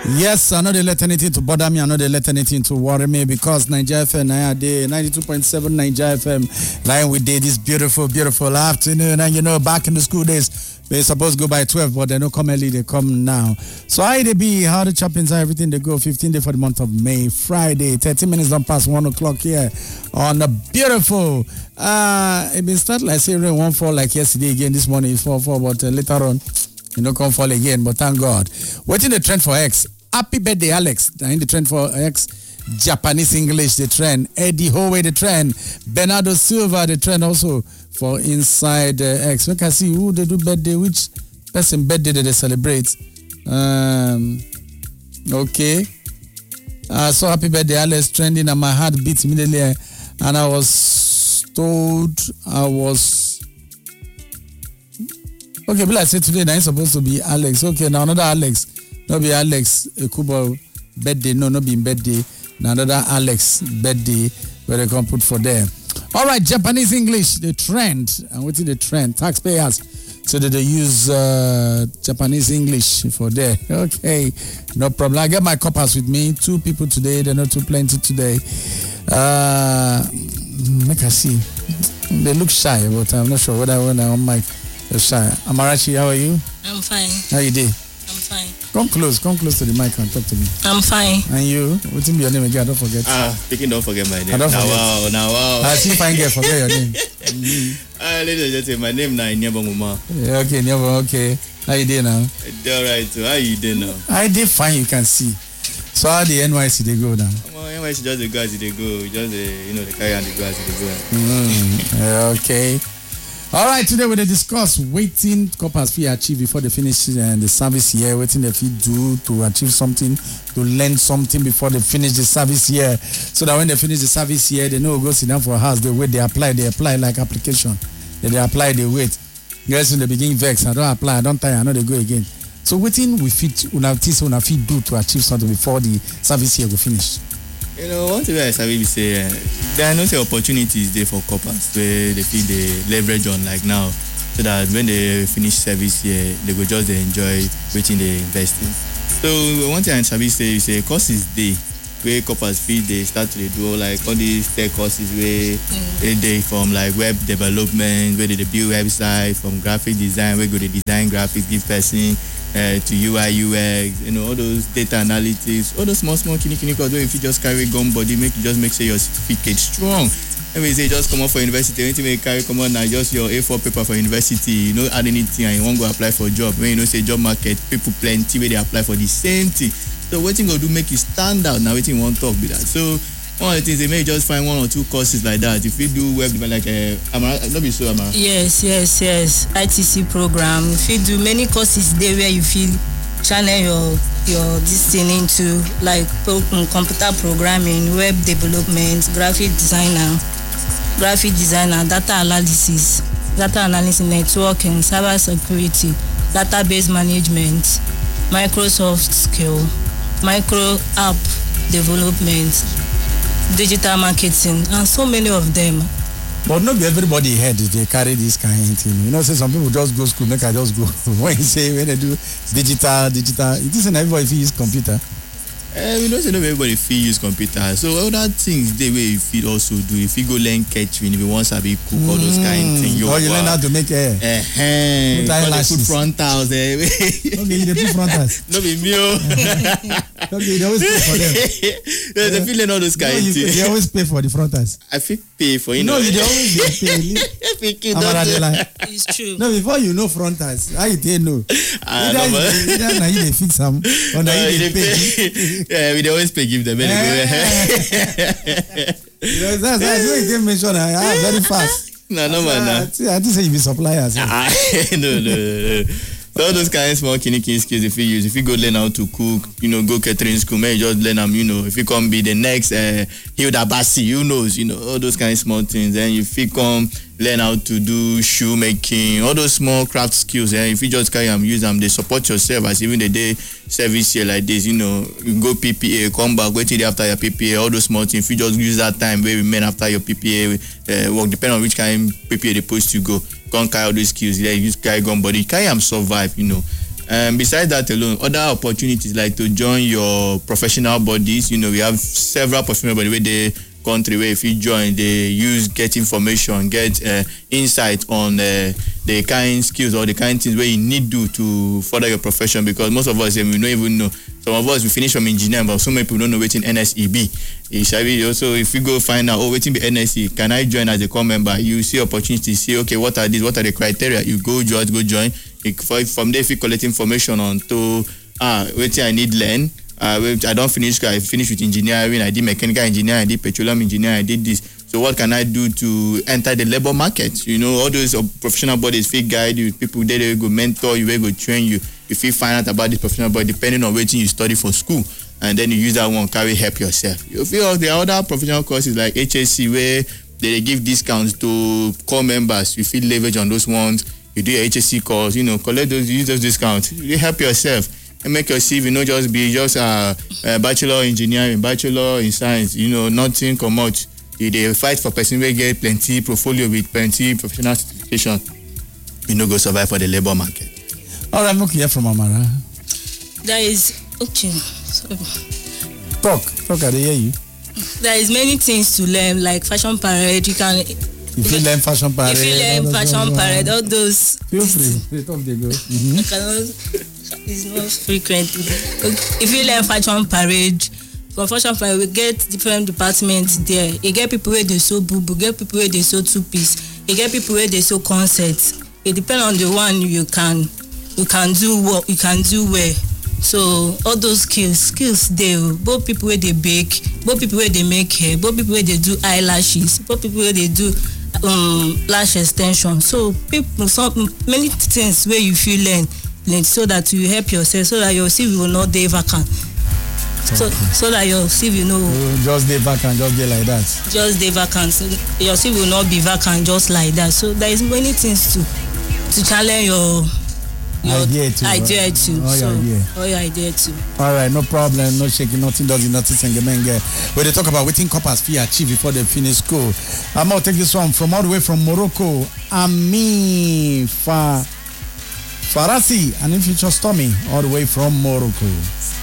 Yes, I know they let anything to bother me. I know they let anything to worry me because Nigeria FM, 92.7 Nigeria FM, lying with day this beautiful, beautiful afternoon. And you know, back in the school days, they're supposed to go by 12, but they don't come early, they come now. So how they be, how the choppings are, everything they go, 15 days for the month of May, Friday, 30 minutes don't pass 1 o'clock here on the beautiful, it been started like say rain won't fall like yesterday again, this morning it's 4, but later on, you know, come fall again, but thank God. Waiting the trend for X. Happy birthday, Alex. In the trend for X. Japanese English, the trend. Eddie Howe, the trend. Bernardo Silva, the trend also for Inside X. We can see who they do birthday, which person birthday they celebrate. Okay. So happy birthday, Alex, trending, and my heart beats immediately. And I was told okay, but I said today that it's supposed to be Alex. Okay, now another Alex. Not be Alex Kubo birthday. No, not be birthday. Now another Alex birthday where they can put for there. All right, Japanese English, the trend. And what's the trend? Taxpayers. So that they use Japanese English for there. Okay, no problem. I get my coppers with me. 2 people today. They're not too plenty today. Make I see. They look shy, but I'm not sure whether when I'm on mic. Shy. Amarachi, how are you? I'm fine. How you doing? I'm fine. Come close to the mic and talk to me. I'm fine. And you? What's your name again? I don't forget. Speaking, don't forget my name. I don't forget. Now wow. I see if I can forget your name. Ladies and gentlemen, my name is Nyabonguma. Okay, Nyabong, okay. How you doing now? Alright, so how you doing now? I did fine, you can see. So how the NYC they go now? NYC just the guys they go. Just the carry and the guys they go. Okay. All right, today we're going to discuss waiting coppers fee achieve before they finish the service year, waiting they fee do to achieve something, to learn something before they finish the service year, so that when they finish the service year, they know go sit down for a house, they wait, they apply like application, they apply, they wait. Guys, when they begin vex, I don't apply, I don't tire, I know they go again. So waiting we fit, una fit do to achieve something before the service year will finish. You know, one thing I sabi say, there are no opportunities there for coppers where they feel they leverage on like now, so that when they finish service here, they go just enjoy waiting they invest in. So one thing I sabi say is courses day where coppers feel they start to do like all these tech courses where they from like web development, where they build website, from graphic design, where go they design graphics, give person to UI, UX, you know, all those data analytics, all those small kini courses where if you just carry gun body, make sure your certificate strong. And we say just come out for university, anything may carry come on now, just your A4 paper for university, you know, add anything and you won't go apply for a job. When you know say job market, people plenty where they apply for the same thing. So what you gonna do make you stand out now, what you want to talk with that. So one of the things they may just find 1 or 2 courses like that. If you do web like not be so Amara. Yes. ITC program. If you do many courses there where you feel channel your this thing into like computer programming, web development, graphic designer, data analysis, networking, cyber security, database management, Microsoft skill, micro app development, digital marketing, and so many of them. But not everybody head they carry this kind of thing. You know, say some people just go school, make I just go. When they do digital, it isn't everybody use computer. We don't say not everybody use computer. So other things they way if you also do. If you go learn catering, if you want to be cook, all those kind of things. Or you learn how to make hair. Put frontals. Okay, they put frontals. No be me. Okay, they always pay for them. They feel learn all those kind of things. They always pay for the frontals. I feel pay for you. No, they always pay. It's true. No, before you know frontals, how you tell no? Either now you fix them or now you pay. Yeah, we always pay give them anyway. That's why you mention very fast. No, man. I think say you be suppliers. No. So all those kind of small kini skills if you use, if you go learn how to cook, you know, go catering school, maybe just learn them, you know, if you come be the next Hilda Bassi, you know, all those kind of small things. And if you come learn how to do shoemaking, all those small craft skills, and if you just carry them, use them, they support yourself as even the day service here like this, you know, you go PPA, come back, wait till after your PPA, all those small things. If you just use that time where we remain after your PPA work, depending on which kind of PPA they post you go, can't carry all those skills, you just carry gun body, carry them survive, you know. Besides that alone, other opportunities like to join your professional bodies. We have several professional bodies where they country where if you join, they get information, get insight on the kind skills or the kind things where you need to further your profession, because most of us we don't even know. Some of us we finish from engineering, but so many people don't know what in NSE be. Also, if you go find out, waiting be NSE, can I join as a core member? You see opportunities, see what are the criteria? You go join. From there, if you collect information on to waiting I need learn. I don't finish. I finished with engineering. I did mechanical engineering. I did petroleum engineering. I did this. So what can I do to enter the labor market? All those professional bodies will guide you. People there they go mentor you, they go train you. If you find out about this professional body, depending on what you study for school, and then you use that one carry help yourself. You feel there are other professional courses like HSC where they give discounts to core members. You feel leverage on those ones. You do your HSC course. Collect those, use those discounts. You help yourself. And make your CV not just be a bachelor in engineering, bachelor in science, nothing come out. They fight for person who get plenty portfolio with plenty professional certification. Go survive for the labor market. All right, look here from Amara. There is okay. Sorry. Talk, I hear you. There is many things to learn, like fashion parade. If you learn fashion parade, all those. Feel free. They talk, they go. It's not frequent. If you learn fashion parade, from fashion parade we get different departments there. You get people where they sew boo, get people where they sew two-piece, you get people where they sew concerts. It depends on the one you can do what you can do well. So all those skills there, both people where they bake, both people where they make hair, both people where they do eyelashes, both people where they do lash extension. So many things where you feel learn so that you help yourself, so that your CV will not be vacant. So that your CV just stay vacant, just get like that. Just stay vacant. So your CV will not be vacant just like that. So there is many things to challenge your idea too. Your idea too. All right, no problem, no shaking, nothing does nothing sengenge. When they talk about waiting coppers fee achieve before they finish school. I'm gonna take this one from all the way from Morocco. Ami Farasi and in future Stormy all the way from Morocco.